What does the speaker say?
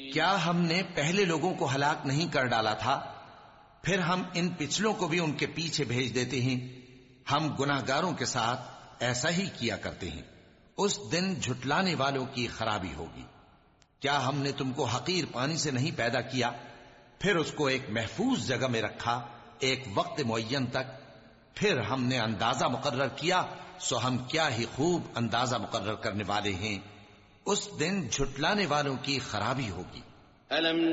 क्या हमने पहले लोगों को हलाक नहीं कर डाला था? फिर हम इन पिछलों को भी उनके पीछे भेज देते हैं। हम गुनाहगारों के साथ ऐसा ही किया करते हैं। उस दिन झुटलाने वालों की खराबी होगी। क्या हमने तुमको हकीर पानी से नहीं पैदा किया, फिर उसको एक महफूज जगह में रखा एक वक्त मुअय्यन तक, फिर हमने अंदाजा मुकर्रर किया, सो हम क्या ही खूब अंदाजा मुकर्रर करने वाले हैं। उस दिन झुटलाने वालों की खराबी होगी।